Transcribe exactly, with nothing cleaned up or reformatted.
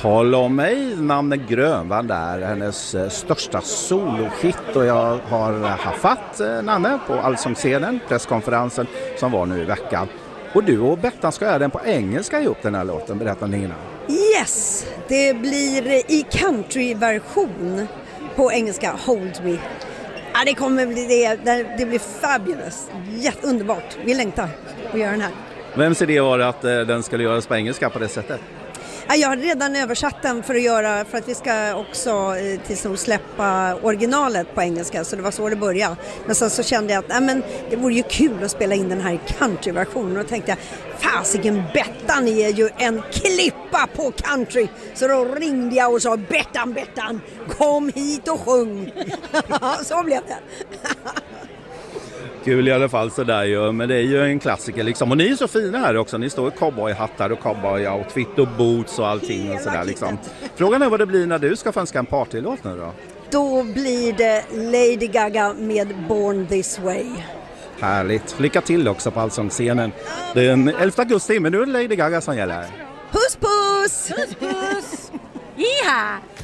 Tala om mig, namnet Grönvall är hennes eh, största solohit och jag har haft eh, Nanne på Allsångsscenen, presskonferensen som var nu i veckan. Och du och Bettan ska göra den på engelska ihop den här låten, berätta Nina. Yes, det blir i countryversion på engelska, Hold Me. Ja, det kommer bli det, det blir fabulous, jätteunderbart, vi längtar att göra den här. Vems idé var det att eh, den skulle göras på engelska på det sättet? Ja, jag har redan översatt den för att göra, för att vi ska också eh, tills nu släppa originalet på engelska, så det var så det började. Men sen så kände jag att nej, men det vore ju kul att spela in den här countryversionen, och då tänkte jag, fasiken, Bettan är ju en klippa på country. Så då ringde jag och sa, Bettan, Bettan, kom hit och sjung. Så blev det. Kul i alla fall sådär ju, men det är ju en klassiker liksom. Och ni är så fina här också, ni står i cowboyhattar och cowboy-outfit och boots och allting och sådär liksom. Frågan är vad det blir när du ska få önska en partylåt nu då? Då blir det Lady Gaga med Born This Way. Härligt, lycka till också på Allsångsscenen. Det är den elfte augusti, men nu är det Lady Gaga som gäller. Puss puss! Puss puss! Jiha!